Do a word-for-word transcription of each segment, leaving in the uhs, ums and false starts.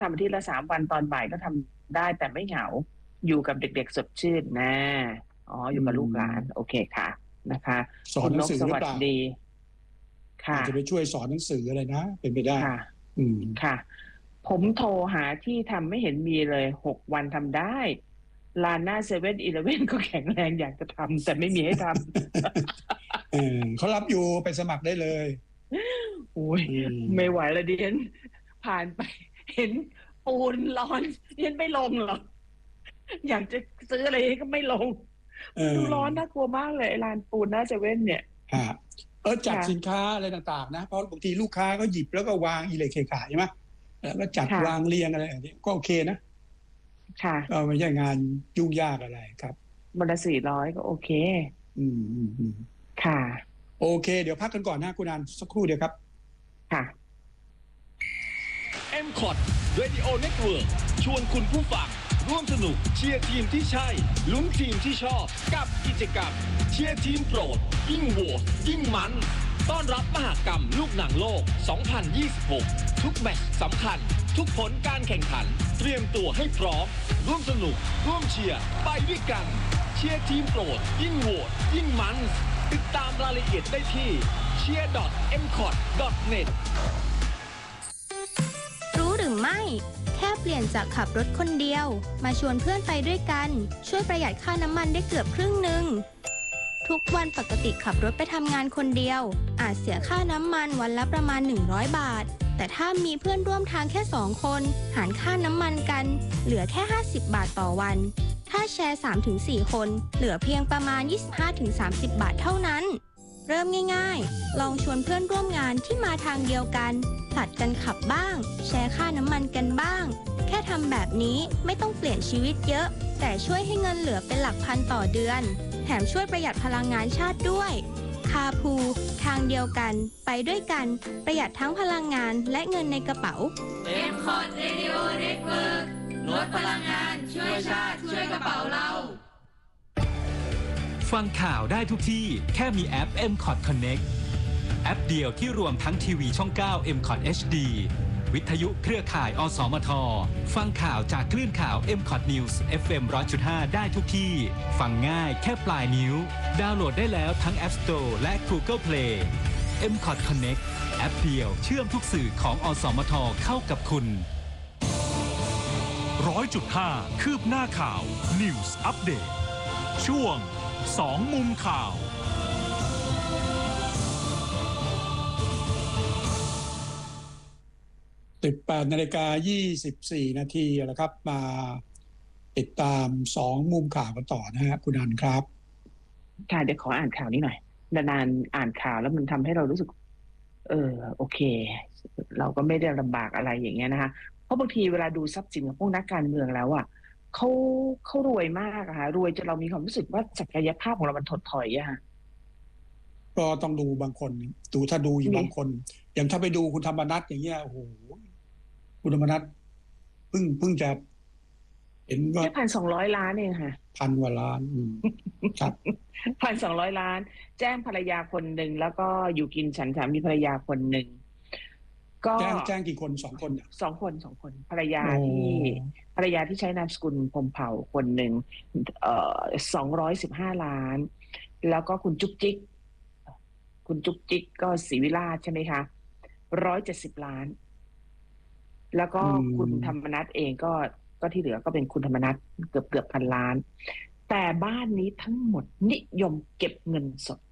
ทำอาทิตย์ละสามวันตอนบ่ายก็ทำได้แต่ไม่เหงาอยู่กับเด็กๆสดชื่นนะอ๋ออยู่กับลูกหลานโอเคค่ะนะคะสอนหนังสือหรือเปล่าดีค่ะอาจจะไปช่วยสอนหนังสืออะไรนะเป็นไปได้ค่ะอืมค่ะผมโทรหาที่ทำไม่เห็นมีเลยหกวันทำได้ลานหน้าเซเว่นอีเลฟเว่นก็แข็งแรงอยากจะทำแต่ไม่มีให้ทำเออเขารับอยู่ไปสมัครได้เลยโอ้ยไม่ไหวแล้วดิฉันผ่านไปเห็นปูนร้อนดิฉันไม่ลงหรอกอยากจะซื้ออะไรก็ไม่ลงดูร้อนน่ากลัวมากเลยลานปูนหน้าเซเว่นเนี่ยฮะเออจัดสินค้าอะไรต่างๆนะเพราะบางทีลูกค้าก็หยิบแล้วก็วางอิเล็กเคขายใช่ไหมแล้วก็จัดวางเรียงอะไรอย่างนี้ก็โอเคนะค่ะก็ไม่ใช่งานยุ่งยากอะไรครับวันละสี่ร้อยก็โอเคอืมอืมอืมค่ะโอเคเดี๋ยวพักกันก่อนนะคุณอันสักครู่เดียวครับค่ะเอ็ม คอท Radio Network ชวนคุณผู้ฟังร่วมสนุกเชียร์ทีมที่ใช่ลุ้นทีมที่ชอบกับกิจกรรมเชียร์ทีมโปรดยิ่งโหวตยิ่งมันต้อนรับมหกรรมลูกหนังโลกสองพันยี่สิบหกทุกแมตช์สำคัญทุกผลการแข่งขันเตรียมตัวให้พร้อมร่วมสนุกร่วมเชียร์ไปด้วยกันเชียร์ทีมโปรดยิ่งโหวตยิ่งมันติดตามรายละเอียดได้ที่ เชียร์ ดอท เอ็ม คอท ดอท เน็ตรู้หรือไม่แค่เปลี่ยนจากขับรถคนเดียวมาชวนเพื่อนไปด้วยกันช่วยประหยัดค่าน้ำมันได้เกือบครึ่งหนึ่งทุกวันปกติขับรถไปทำงานคนเดียวอาจเสียค่าน้ำมันวันละประมาณหนึ่งร้อยบาทแต่ถ้ามีเพื่อนร่วมทางแค่สองคนหารค่าน้ำมันกันเหลือแค่ห้าสิบบาทต่อวันถ้าแชร์ สามถึงสี่ คนเหลือเพียงประมาณ ยี่สิบห้าถึงสามสิบ บาทเท่านั้นเริ่มง่ายๆลองชวนเพื่อนร่วมงานที่มาทางเดียวกันผลัดกันขับบ้างแชร์ค่าน้ำมันกันบ้างแค่ทำแบบนี้ไม่ต้องเปลี่ยนชีวิตเยอะแต่ช่วยให้เงินเหลือเป็นหลักพันต่อเดือนแถมช่วยประหยัดพลังงานชาติด้วยคาพูทางเดียวกันไปด้วยกันประหยัดทั้งพลังงานและเงินในกระเป๋าเอ็ม คอท Radio Network ลดพลังงานช่วยชาติช่วยกระเป๋าเราฟังข่าวได้ทุกที่แค่มีแอป เอ็ม คอท Connect แอปเดียวที่รวมทั้งทีวีช่อง เก้า เอ็ม คอท เอช ดี วิทยุเครือข่ายอสมทฟังข่าวจากคลื่นข่าว เอ็ม คอท News เอฟ เอ็ม หนึ่งร้อยจุดห้า ได้ทุกที่ฟังง่ายแค่ปลายนิ้วดาวน์โหลดได้แล้วทั้ง App Store และ Google Play เอ็ม คอท Connect แอปเดียวเชื่อมทุกสื่อของอสมทเข้ากับคุณร้อยจุดห้า คืบหน้าข่าว News Update ช่วงสองมุมข่าวสิบแปดนาฬิกายี่สิบสี่นาทีแล้วครับมาติดตามสองมุมข่าวกันต่อนะฮะคุณอันครับค่ะเดี๋ยวขออ่านข่าวนี้หน่อยนานๆอ่านข่าวแล้วมันทำให้เรารู้สึกเออโอเคเราก็ไม่ได้ลำบากอะไรอย่างเงี้ยนะคะเพราะบางทีเวลาดูทรัพย์สินของพวกนักการเมืองแล้วอ่ะเขาเขารวยมากอะค่ะรวยจนเรามีความรู้สึกว่าศักยภาพของเรามันถดถอยอะค่ะก็ต้องดูบางคนดูถ้าดูอยู่บางคนอย่างถ้าไปดูคุณธรรมนัสอย่างเงี้ยโอ้โหคุณธรรมนัสเพิ่งเพิ่งจะเห็นว่าแค่พันสองร้อยล้านเองค่ะพันกว่าล้านครับพันสองร้อยล้านแจ้งภรรยาคนหนึ่งแล้วก็อยู่กินฉันสามีภรรยาคนหนึ่งก็แจ้งแจ้งกี่คนสองคนสองคนสองคนภรรยาที่ภรรยาที่ใช้นามสกุลพรหมเผ่าคนหนึ่งเอ่อสองร้อยสิบห้าล้านแล้วก็คุณจุ๊กจิ๊กคุณจุ๊กจิ๊กก็ศรีวิลาศใช่ไหมคะร้อยเจ็ดสิบล้านแล้วก็คุณธรรมนัสเองก็ก็ที่เหลือก็เป็นคุณธรรมนัสเกือบเกือบพันล้านแต่บ้านนี้ทั้งหมดนิยมเก็บเงินสด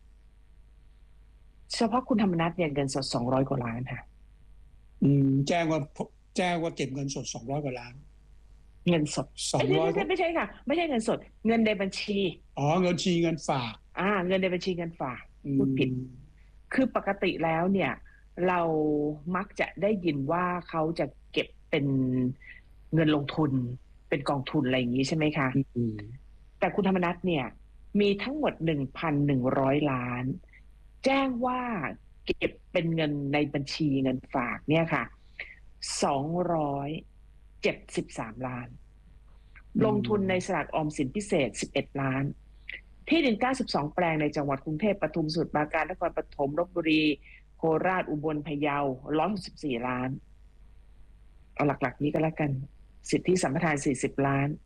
เฉพาะคุณธรรมนัสเนี่ยเงินสดสองร้อยกว่าล้านค่ะอืมแจ้งว่าแจ้งว่าเก็บเงินสดสองร้อยกว่าล้านเงินสดสองร้อยไม่ใช่ไม่ใช่ค่ะไม่ใช่เงินสดเงินในบัญชีอ๋อเงินชีเงินฝากอ่าเงินในบัญชีเงินฝากพูดผิดคือปกติแล้วเนี่ยเรามักจะได้ยินว่าเขาจะเก็บเป็นเงินลงทุนเป็นกองทุนอะไรอย่างนี้ใช่ไหมคะแต่คุณธรรมนัสเนี่ยมีทั้งหมด หนึ่งพันหนึ่งร้อย ล้านแจ้งว่าเก็บเป็นเงินในบัญชีเงินฝากเนี่ยค่ะสองร้อยเจ็ดสิบสามล้านลงทุนในสลากออมสินพิเศษสิบเอ็ดล้านที่ดินเก้าสิบสองแปลงในจังหวัดกรุงเทพปทุมสมุทรปราการนครปฐมลพบุรีโคราชอุบลพะเยาหนึ่งร้อยหกสิบสี่ล้านเอาหลักๆนี้ก็แล้วกันสิทธิสัมปทานสี่สิบล้าน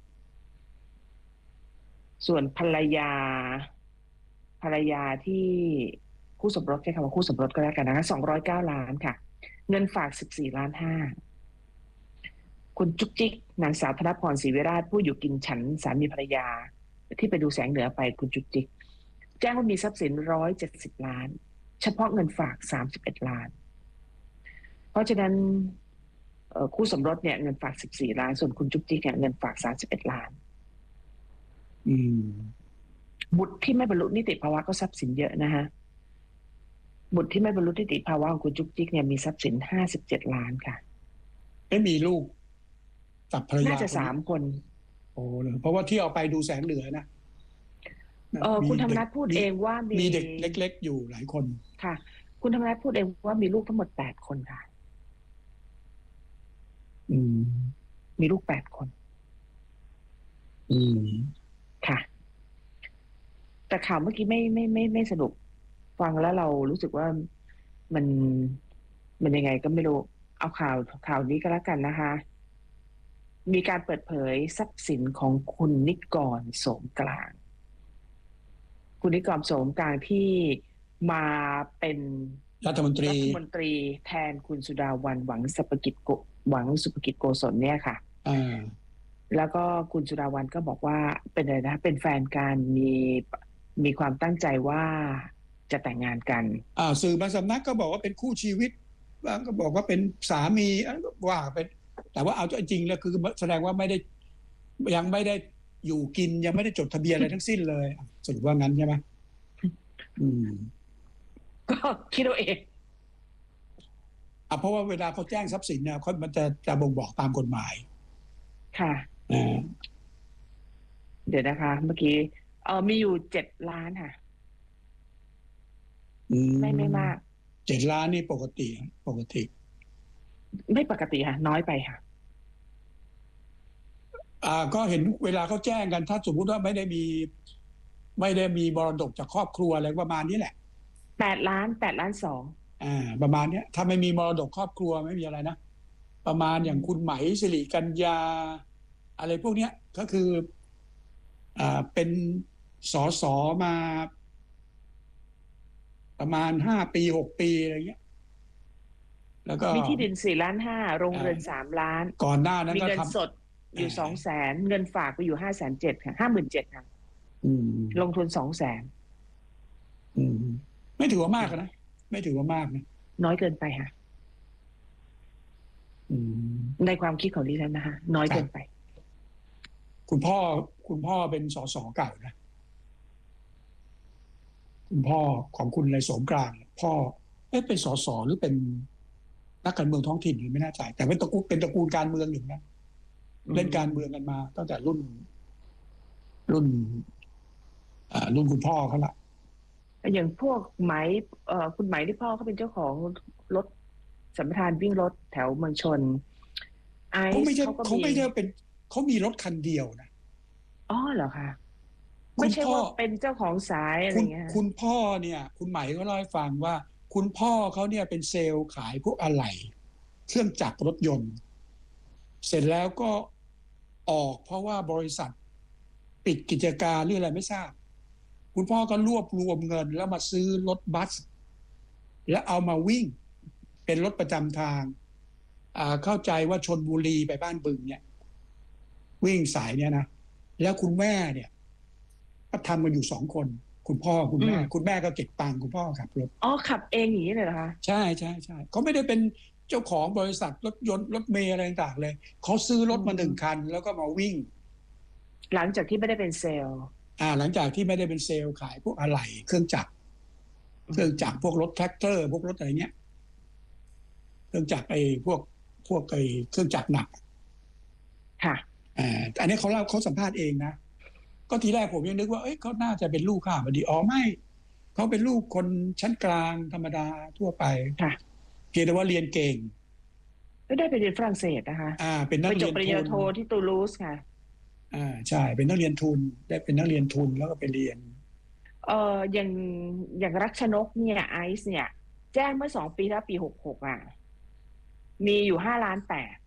ส่วนภรรยาภรรยาที่คู่สมรสใช้คำว่าคู่สมรสก็แล้วกันนะคะสองร้อยเก้าล้านค่ะเงินฝากสิบสี่ล้านห้าคุณจุกจิกนางสาวธนพรศรีวิราชผู้อยู่กินฉันสามีภรรยาที่ไปดูแสงเหนือไปคุณจุกจิกแจ้งว่ามีทรัพย์สินหนึ่งร้อยเจ็ดสิบล้านเฉพาะเงินฝากสามสิบเอ็ดล้านเพราะฉะนั้นคู่สมรสเนี่ยเงินฝากสิบสี่ล้านส่วนคุณจุกจิกเนี่ยเงินฝากสามสิบเอ็ดล้านอืมบุตรที่ไม่บรรลุนิติภาวะก็ทรัพย์สินเยอะนะฮะบุตรที่ไม่บรรลุนิติภาวะของคุณจุกจิกเนี่ยมีทรัพย์สินห้าสิบเจ็ดล้านค่ะไม่มีลูกกับภรรยาน่าจะสามคนโอ้เลยเพราะว่าที่เอาไปดูแสงเหนือนะเออคุณธรรมนัสพูดเองว่ามีเด็กเล็กๆอยู่หลายคนค่ะคุณธรรมนัสพูดเองว่ามีลูกทั้งหมดแปดคนค่ะอืมมีลูกแปดคนอืมค่ะแต่ข่าวเมื่อกี้ไม่ไม่ไม่ไม่สนุกฟังแล้วเรารู้สึกว่ามันมันยังไงก็ไม่รู้เอาข่าวข่าวนี้ก็แล้วกันนะคะมีการเปิดเผยทรัพย์สินของคุณนิกรโสมกลางคุณนิกรโสมกลางที่มาเป็นรัฐมนตรีรัฐมนตรีแทนคุณสุดาวันหวังสุภกิจโกหวังสุภกิจโกศลเนี่ยค่ะอ่าแล้วก็คุณสุดาวันก็บอกว่าเป็นอะไรนะเป็นแฟนกันมีมีความตั้งใจว่าจะแต่งงานกันอ่าสื่อบางสำนักก็บอกว่าเป็นคู่ชีวิตบางก็บอกว่าเป็นสามีว่าเป็นแต่ว่าเอาจริงๆแล้วคือแสดงว่าไม่ได้ยังไม่ได้อยู่กินยังไม่ได้จดทะเบียนอะไรทั้งสิ้นเลยสรุปว่างั้นใช่ไหมอืมก็คิดเอาเองอ่ะเพราะว่าเวลาเขาแจ้งทรัพย์สินเนี่ยเขามันจะจะบ่งบอกตามกฎหมายค่ะอ่าเดี๋ยวนะคะเมื่อกี้เออมีอยู่เจ็ดล้านค่ะไม่ไม่มากเจ็ดล้านนี่ปกติปกติไม่ปกติค่ะน้อยไปค่ะอ่าก็เห็นเวลาเขาแจ้งกันถ้าสมมุติว่าไม่ได้มีไม่ได้มีมรดกจากครอบครัวอะไรประมาณนี้แหละแปดล้านแปดล้านสองอ่าประมาณนี้ถ้าไม่มีมรดกครอบครัวไม่มีอะไรนะประมาณอย่างคุณไหมสิริกัญญาอะไรพวกเนี้ยก็คืออ่าเป็นสสมาประมาณห้าปีหกปีอะไรเงี้ยแล้วก็มีที่ดินสี่ล้านห้าโรงเรือนสามล้านก่อนหน้านั้นมีเงินสดอยู่สองแสนเงินฝากไปอยู่ห้าแสนเจ็ดค่ะห้าหมื่นเจ็ดค่ะลงทุนสองแสนไม่ถือว่ามากนะไม่ถือว่ามากนะน้อยเกินไปค่ะในความคิดของดิฉันนะคะน้อยเกินไปคุณพ่อคุณพ่อเป็นสสเก่านะคุณพ่อของคุณในโสมกลางพ่อเอ๊ะเป็นสสหรือเป็นนักการเมืองท้องถิ่นหรือไม่แน่ใจแต่เป็นตระกูลเป็นตระกูลการเมืองอยู่นะเล่นการเมืองกันมาตั้งแต่รุ่นรุ่นอ่ารุ่นคุณพ่อเขาละอย่างพวกไหมเอ่อคุณไหมที่พ่อเขาเป็นเจ้าของรถสัมปทานวิ่งรถแถวเมืองชนไอซ์เขาไม่ใช่เขาไม่ได้เป็นเขามีรถคันเดียวนะอ๋อเหรอคะไม่ใช่ว่าเป็นเจ้าของสายอะไรเงี้ยคุณพ่อเนี่ยคุณไหมเขาเล่าให้ฟังว่าคุณพ่อเขาเนี่ยเป็นเซลล์ขายพวกอะไหล่เครื่องจักรรถยนต์เสร็จแล้วก็ออกเพราะว่าบริษัทปิดกิจการหรืออะไรไม่ทราบคุณพ่อก็รวบรวมเงินแล้วมาซื้อรถบัสแล้วเอามาวิ่งเป็นรถประจำทางอ่าเข้าใจว่าชลบุรีไปบ้านบึงเนี่ยวิ่งสายเนี่ยนะแล้วคุณแม่เนี่ยก็ทำกันอยู่สองคนคุณพ่อคุณแม่คุณแม่ก็เก็บตังค์คุณพ่อขับรถอ๋อขับเองอย่างนี้เลยเหรอคะใช่ใช่ใช่เขาไม่ได้เป็นเจ้าของบริษัทรถยนต์รถเมล์อะไรต่างๆเลยเขาซื้อรถมาหนึ่งคันแล้วก็มาวิ่งหลังจากที่ไม่ได้เป็นเซลล์อ่าหลังจากที่ไม่ได้เป็นเซลล์ขายพวกอะไหล่เครื่องจักรเครื่องจักรพวกรถแทรกเตอร์พวกรถอะไรเงี้ยเครื่องจักรไอ้พวกพวกไอ้เครื่องจักรหนักค่ะอ่าอันนี้เขาเล่าเขาสัมภาษณ์เองนะก็ทีแรกผมยังนึกว่าเอ้ยเขาน่าจะเป็นลูกข้าพอดีอ๋อไม่เขาเป็นลูกคนชั้นกลางธรรมดาทั่วไปค่ะเพียงแต่ว่าเรียนเก่งก็ได้ไปเรียนฝรั่งเศสนะคะอ่าเป็นนักเรียนทุนไปจบปริญญาโทที่ตูลูสค่ะอ่าใช่เป็นนักเรียนทุนได้เป็นนักเรียนทุนแล้วก็ไปเรียนเอ่ออย่างอย่างรักชนกเนี่ยไอซ์เนี่ยแจ้งเมื่อสองปีแล้วปีหกหกอ่ะมีอยู่ห้าล้านแปด